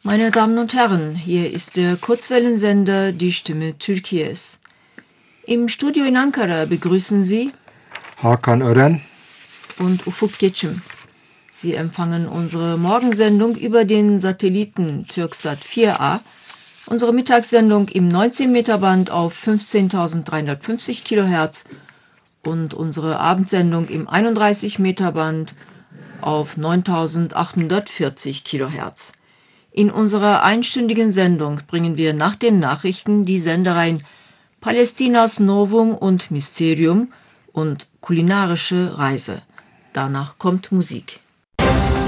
Meine Damen und Herren, hier ist der Kurzwellensender Die Stimme Türkiye's. Im Studio in Ankara begrüßen Sie Hakan Ören und Ufuk Geçim. Sie empfangen unsere Morgensendung über den Satelliten Türksat 4A, unsere Mittagssendung im 19-Meter-Band auf 15.350 kHz und unsere Abendsendung im 31-Meter-Band auf 9.840 kHz. In unserer einstündigen Sendung bringen wir nach den Nachrichten die Sendereien Palästinas Novum und Mysterium und kulinarische Reise. Danach kommt Musik.